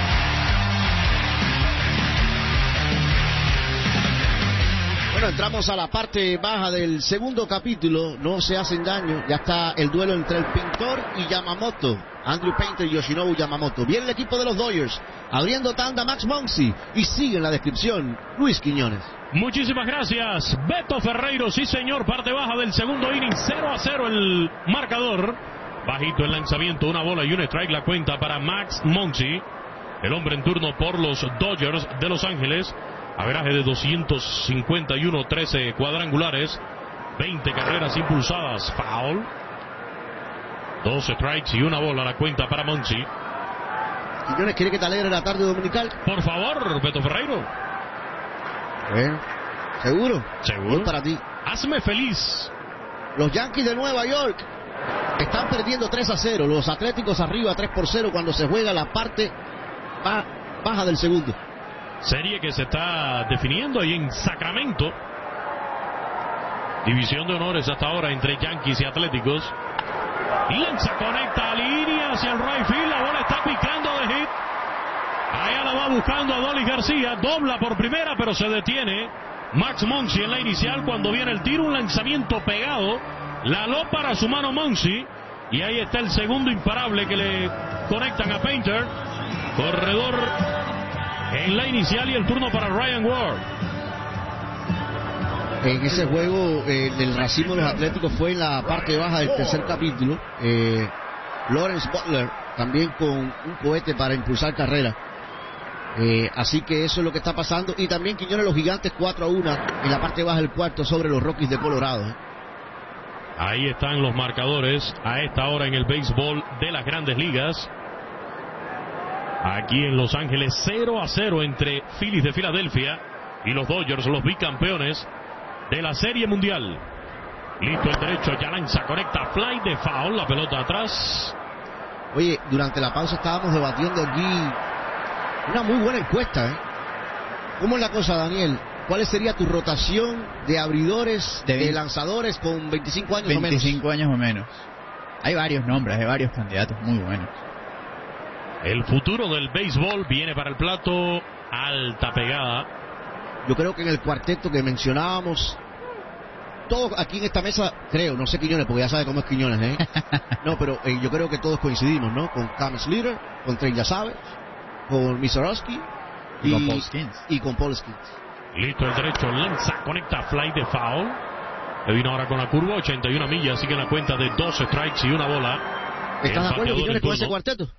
Bueno, entramos a la parte baja del segundo capítulo. No se hacen daño. Ya está el duelo entre el Pintor y Yamamoto. Andrew Painter y Yoshinobu Yamamoto. Viene el equipo de los Dodgers. Abriendo tanda Max Muncy. Y sigue en la descripción Luis Quiñones. Muchísimas gracias, Beto Ferreiro. Sí, señor, parte baja del segundo inning, 0-0 el marcador. Bajito el lanzamiento, una bola y un strike, la cuenta para Max Muncy, el hombre en turno por los Dodgers de Los Ángeles. Averaje de 251, 13 cuadrangulares, 20 carreras impulsadas, foul. 2 strikes y una bola, la cuenta para Muncy. Quiñones, ¿quiere que te alegre la tarde dominical? Por favor, Beto Ferreiro. Bueno, ¿seguro? Seguro. Voy para ti. Hazme feliz. Los Yankees de Nueva York están perdiendo 3-0. Los Atléticos arriba 3-0 cuando se juega la parte baja del segundo. Serie que se está definiendo ahí en Sacramento. División de honores hasta ahora entre Yankees y Atléticos. Lanza, conecta a línea hacia el right field. La bola está picando de hit. Allá la va buscando a Dolly García. Dobla por primera, pero se detiene Max Muncy en la inicial cuando viene el tiro. Un lanzamiento pegado. La aló para su mano Muncy. Y ahí está el segundo imparable que le conectan a Painter. Corredor en la inicial y el turno para Ryan Ward. En ese juego del racimo de los Atléticos fue en la parte baja del tercer capítulo. Lawrence Butler también con un cohete para impulsar carrera. Así que eso es lo que está pasando. Y también Quiñones, los Gigantes 4-1 en la parte baja del cuarto sobre los Rockies de Colorado. Ahí están los marcadores a esta hora en el béisbol de las Grandes Ligas. Aquí en Los Ángeles, 0-0 entre Phillies de Filadelfia y los Dodgers, los bicampeones de la Serie Mundial. Listo el derecho, ya lanza, conecta, fly de foul, la pelota atrás. Oye, durante la pausa estábamos debatiendo aquí una muy buena encuesta, ¿Cómo es la cosa, Daniel? ¿Cuál sería tu rotación de abridores, de lanzadores con 25 años o menos? 25 años o menos. Hay varios nombres, hay varios candidatos muy buenos. El futuro del béisbol viene para el plato, alta pegada. Yo creo que en el cuarteto que mencionábamos, todos aquí en esta mesa, creo, no sé Quiñones, porque ya sabe cómo es Quiñones, ¿eh? No, pero yo creo que todos coincidimos, ¿no? Con Cam Slater, con Trey Savage, con Misarowski y con Paul Skeens. Listo el derecho, lanza, conecta, fly de foul. Le vino ahora con la curva, 81 millas, sigue en la cuenta de 2 strikes y una bola. ¿Están de acuerdo, Quiñones, con ese cuarteto?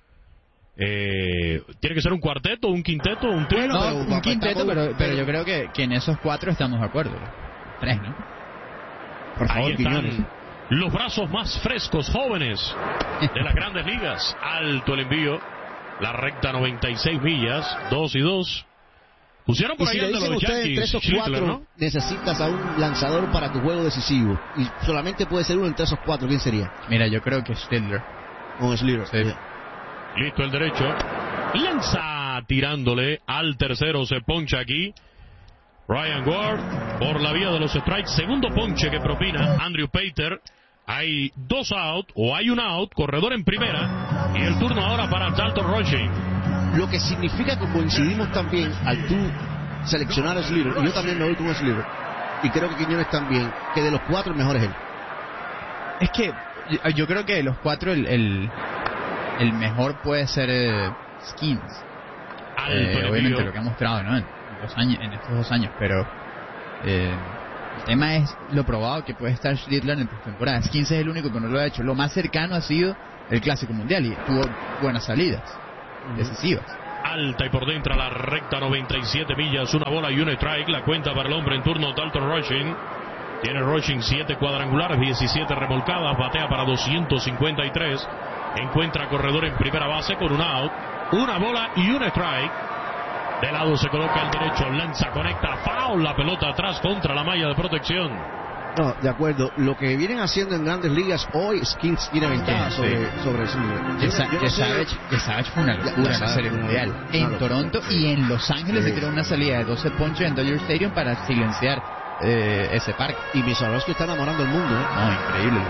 Tiene que ser un cuarteto, un quinteto, un trío. No, un quinteto, pero yo creo que en esos 4 estamos de acuerdo. 3, ¿no? Por favor, ahí están Quiñones. los brazos más frescos, jóvenes de las grandes ligas. Alto el envío, la recta 96 millas, 2 y 2. Pusieron por y ahí si le el de dicen los ustedes, entre Yankees, esos Schindler, 4 ¿no? necesitas a un lanzador para tu juego decisivo. Y solamente puede ser uno entre esos 4. ¿Quién sería? Mira, yo creo que Schindler. Con Slater. Sí. Listo el derecho. Lanza tirándole al tercero. Se poncha aquí Ryan Ward por la vía de los strikes. Segundo ponche que propina Andrew Pater. Hay 2 out o hay un out. Corredor en primera. Y el turno ahora para Dalton Rushing. Lo que significa que coincidimos también al tú seleccionar a Slater. Y yo también me voy con Slater. Y creo que Quiñones también. Que de los 4 el mejor es él. Es que yo creo que de los 4 el mejor puede ser Skeens. Obviamente lo que ha mostrado, ¿no? En estos 2 años, pero el tema es lo probado que puede estar Schindler en postemporada. Skeens es el único que no lo ha hecho. Lo más cercano ha sido el Clásico Mundial y tuvo buenas salidas decisivas. Alta y por dentro a la recta 97 millas, una bola y un strike. La cuenta para el hombre en turno, Dalton Rushing. Tiene Rushing 7 cuadrangulares, 17 remolcadas, batea para 253. Encuentra corredor en primera base con un out, una bola y un strike. De lado se coloca el derecho, lanza, conecta, foul, la pelota atrás contra la malla de protección. No, de acuerdo. Lo que vienen haciendo en grandes ligas hoy, Skeens tiene ventaja sobre Slater. Savage fue una locura en la Serie Mundial. En Toronto y en Los Ángeles se creó una salida de 12 ponches en Dodger Stadium para silenciar ese parque. Y Misarowski está enamorando al mundo, ¿eh? No, increíble.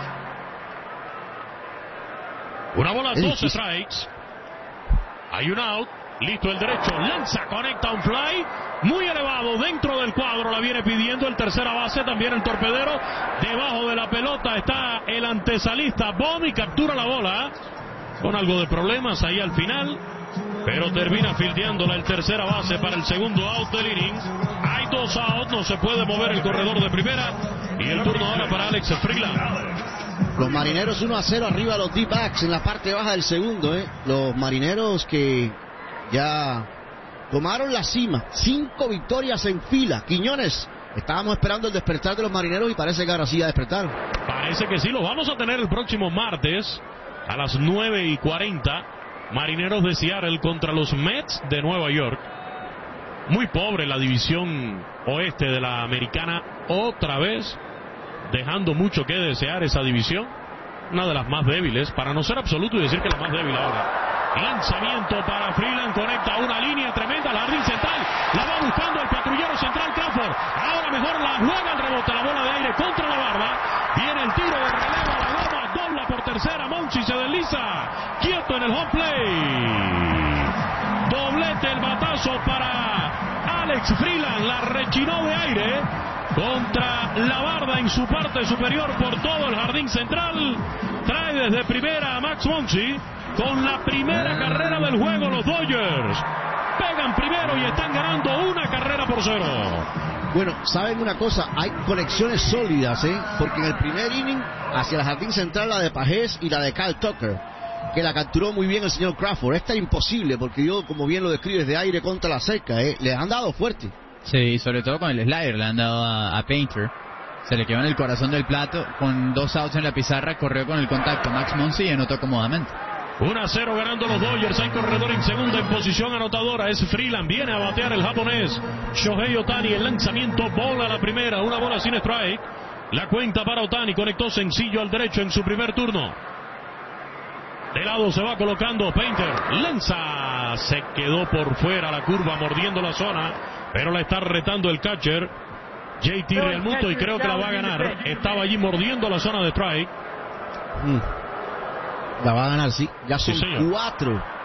Una bola, 2 strikes. Hay un out. Listo el derecho. Lanza, conecta un fly. Muy elevado dentro del cuadro. La viene pidiendo el tercera base. También el torpedero. Debajo de la pelota está el antesalista Bond y captura la bola. Con algo de problemas ahí al final. Pero termina fildeándola el tercera base para el segundo out del inning. Hay 2 outs. No se puede mover el corredor de primera. Y el turno ahora para Alex Freeland. Los Marineros 1-0 arriba a los D-backs en la parte baja del segundo, ¿eh? Los Marineros que ya tomaron la cima. 5 victorias en fila. Quiñones, estábamos esperando el despertar de los Marineros y parece que ahora sí ya despertaron. Parece que sí, lo vamos a tener el próximo martes a las 9:40. Marineros de Seattle contra los Mets de Nueva York. Muy pobre la división oeste de la americana otra vez, dejando mucho que desear esa división. Una de las más débiles, para no ser absoluto y decir que la más débil ahora. Lanzamiento para Freeland, conecta una línea tremenda al jardín central. La va buscando el patrullero central Crawford. Ahora mejor la juega el rebote, la bola de aire contra la barba. Viene el tiro de relevo a la goma, dobla por tercera. Monchi se desliza, quieto en el home play. Doblete el batazo para Alex Freeland. La rechinó de aire contra la barda en su parte superior por todo el jardín central. Trae desde primera a Max Monchi. Con la primera carrera del juego, los Dodgers pegan primero y están ganando 1-0. Bueno, ¿saben una cosa? Hay conexiones sólidas, ¿eh? Porque en el primer inning, hacia el jardín central, la de Pajés y la de Kyle Tucker, que la capturó muy bien el señor Crawford. Esta es imposible, porque yo, como bien lo describes, de aire contra la cerca, ¿eh? Le han dado fuerte. Sí, sobre todo con el slider, le han dado a Painter. Se le quedó en el corazón del plato, con 2 outs en la pizarra, corrió con el contacto Max Monsi y anotó cómodamente. 1-0 ganando los Dodgers. Hay corredor en segunda en posición anotadora. Es Freeland. Viene a batear el japonés Shohei Ohtani. El lanzamiento, bola a la primera. Una bola sin strike. La cuenta para Ohtani. Conectó sencillo al derecho en su primer turno. De lado se va colocando Painter. Lanza. Se quedó por fuera la curva mordiendo la zona. Pero la está retando el catcher JT Realmuto y creo que la va a ganar. Estaba allí mordiendo la zona de strike. La va a ganar, sí. Ya son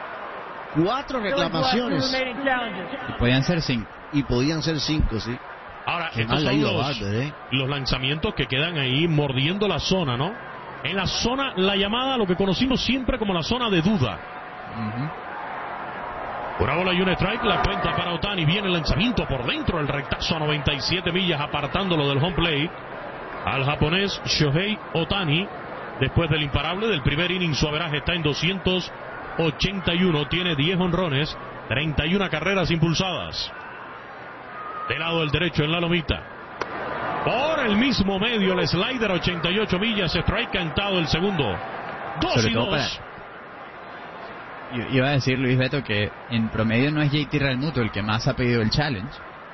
4 reclamaciones. Y podían ser 5. Y podían ser 5, sí. Ahora, estos son los lanzamientos que quedan ahí mordiendo la zona, ¿no? En la zona, la llamada, lo que conocimos siempre como la zona de duda. Una bola y un strike, la cuenta para Ohtani. Viene el lanzamiento por dentro, el rectazo a 97 millas, apartándolo del home plate al japonés Shohei Ohtani. Después del imparable del primer inning, su averaje está en 281. Tiene 10 honrones, 31 carreras impulsadas. Del lado del derecho en la lomita. Por el mismo medio, el slider 88 millas, strike cantado el segundo. 2-2. Iba a decir, Luis Beto, que en promedio no es JT Realmuto el que más ha pedido el challenge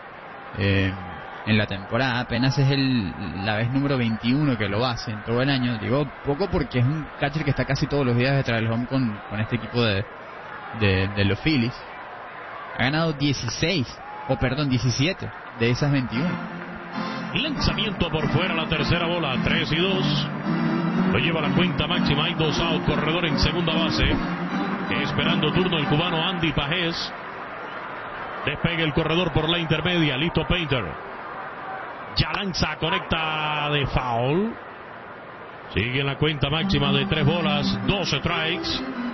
en la temporada. Apenas es la vez número 21 que lo hace en todo el año. Digo poco porque es un catcher que está casi todos los días detrás del home con este equipo de los Phillies. Ha ganado 17 de esas 21. Lanzamiento por fuera, la tercera bola, 3-2. Lo lleva a la cuenta máxima, hay 2 out, corredor en segunda base. Esperando turno el cubano Andy Pajés. Despega el corredor por la intermedia, listo Painter. Ya lanza, conecta de foul. Sigue en la cuenta máxima de 3 bolas, 2 strikes.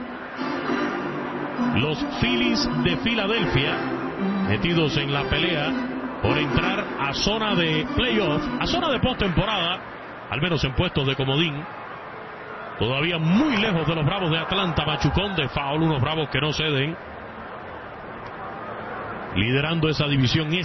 Los Phillies de Filadelfia, metidos en la pelea por entrar a zona de playoff, a zona de postemporada, al menos en puestos de comodín. Todavía muy lejos de los Bravos de Atlanta. Machucón de foul, unos Bravos que no ceden. Liderando esa división